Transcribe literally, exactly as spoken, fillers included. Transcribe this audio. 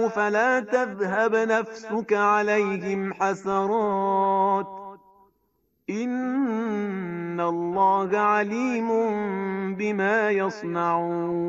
فلا تذهب نفسك عليهم حسرات إن الله عليم بما يصنعون.